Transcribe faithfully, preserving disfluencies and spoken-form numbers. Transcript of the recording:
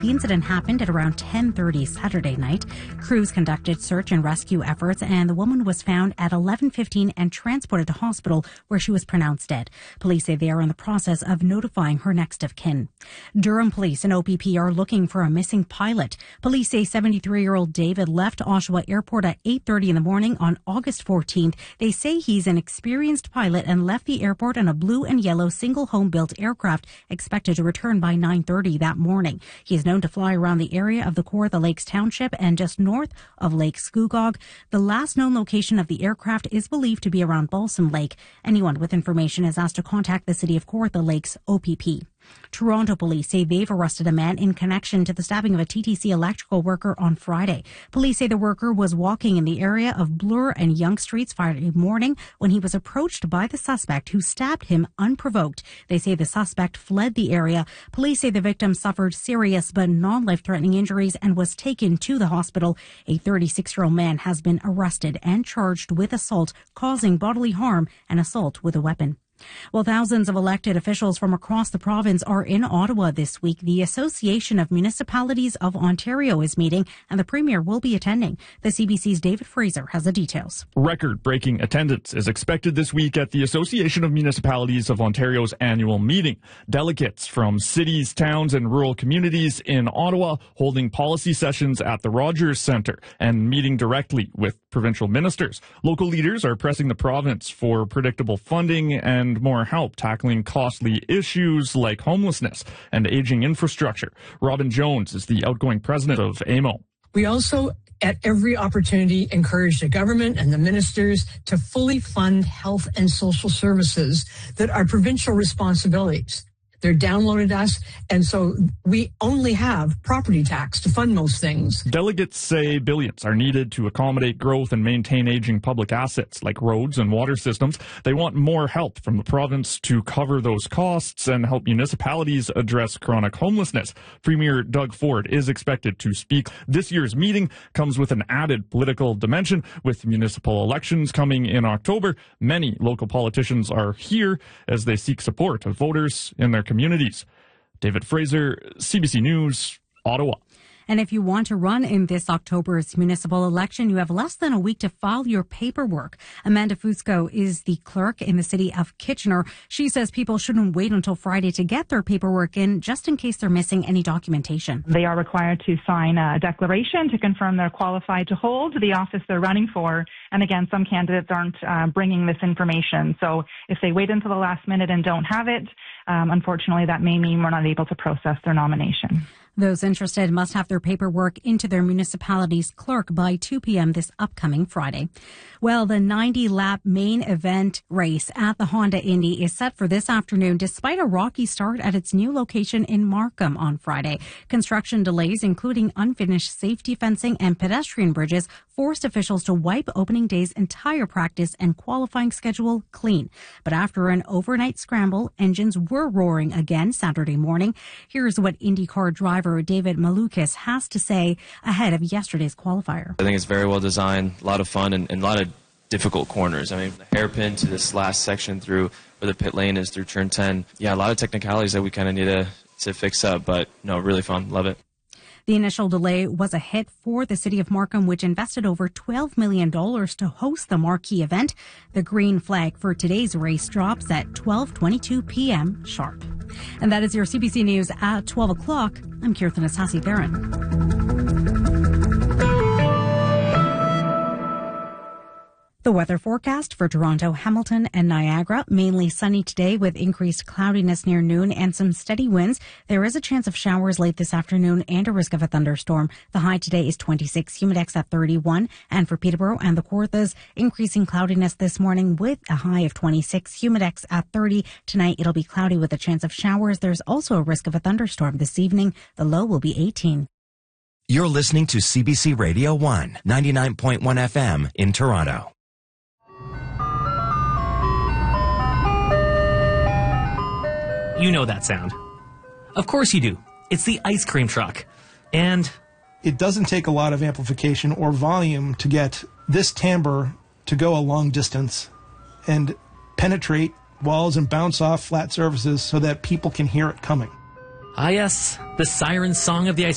The incident happened at around ten thirty Saturday night. Crews conducted search and rescue efforts, and the woman was found at eleven fifteen and transported to hospital where she was pronounced dead. Police say they are in the process of notifying her next of kin. Durham Police and O P P are looking for a missing pilot. Police say seventy-three-year-old David left Oshawa Airport at eight thirty in the morning on August fourteenth. They say he's an experienced pilot and left the airport in a blue and yellow single home-built aircraft, expected to return by nine thirty that morning. He is known to fly around the area of the Kawartha Lakes Township and just north of Lake Scugog. The last known location of the aircraft is believed to be around Balsam Lake. Anyone with information is asked to contact the City of Kawartha Lakes O P P. Toronto police say they've arrested a man in connection to the stabbing of a T T C electrical worker on Friday. Police say the worker was walking in the area of Bloor and Yonge Streets Friday morning when he was approached by the suspect, who stabbed him unprovoked. They say the suspect fled the area. Police say the victim suffered serious but non-life-threatening injuries and was taken to the hospital. A thirty-six-year-old man has been arrested and charged with assault, causing bodily harm, and assault with a weapon. Well, thousands of elected officials from across the province are in Ottawa this week. The Association of Municipalities of Ontario is meeting, and the Premier will be attending. The C B C's David Fraser has the details. Record-breaking attendance is expected this week at the Association of Municipalities of Ontario's annual meeting. Delegates from cities, towns, and rural communities in Ottawa holding policy sessions at the Rogers Centre and meeting directly with provincial ministers. Local leaders are pressing the province for predictable funding and more help tackling costly issues like homelessness and aging infrastructure. Robin Jones is the outgoing president of A M O. We also, at every opportunity, encourage the government and the ministers to fully fund health and social services that are provincial responsibilities. They're downloaded us, and so we only have property tax to fund most things. Delegates say billions are needed to accommodate growth and maintain aging public assets like roads and water systems. They want more help from the province to cover those costs and help municipalities address chronic homelessness. Premier Doug Ford is expected to speak. This year's meeting comes with an added political dimension. With municipal elections coming in October, many local politicians are here as they seek support of voters in their communities. David Fraser, C B C News, Ottawa. And if you want to run in this October's municipal election, you have less than a week to file your paperwork. Amanda Fusco is the clerk in the city of Kitchener. She says people shouldn't wait until Friday to get their paperwork in, just in case they're missing any documentation. They are required to sign a declaration to confirm they're qualified to hold the office they're running for. And again, some candidates aren't uh, bringing this information. So if they wait until the last minute and don't have it, um, unfortunately, that may mean we're not able to process their nomination. Those interested must have their paperwork into their municipality's clerk by two p.m. this upcoming Friday. Well, the ninety lap main event race at the Honda Indy is set for this afternoon, despite a rocky start at its new location in Markham on Friday. Construction delays, including unfinished safety fencing and pedestrian bridges, forced officials to wipe opening day's entire practice and qualifying schedule clean. But after an overnight scramble, engines were roaring again Saturday morning. Here's what IndyCar driver David Malukas has to say ahead of yesterday's qualifier. I think it's very well designed, a lot of fun, and, and a lot of difficult corners. I mean, the hairpin to this last section through where the pit lane is through turn ten. Yeah, a lot of technicalities that we kind of need to, to fix up, but no, really fun. Love it. The initial delay was a hit for the city of Markham, which invested over twelve million dollars to host the marquee event. The green flag for today's race drops at twelve twenty-two p.m. sharp. And that is your C B C News at twelve o'clock. I'm Kirtan Asasi-Theron. The weather forecast for Toronto, Hamilton, and Niagara. Mainly sunny today with increased cloudiness near noon and some steady winds. There is a chance of showers late this afternoon and a risk of a thunderstorm. The high today is twenty-six, humidex at thirty-one. And for Peterborough and the Kawarthas, increasing cloudiness this morning with a high of twenty-six, humidex at thirty. Tonight it'll be cloudy with a chance of showers. There's also a risk of a thunderstorm this evening. The low will be eighteen. You're listening to C B C Radio one, ninety-nine point one F M in Toronto. You know that sound. Of course you do. It's the ice cream truck. And it doesn't take a lot of amplification or volume to get this timbre to go a long distance and penetrate walls and bounce off flat surfaces so that people can hear it coming. Ah yes, the siren song of the ice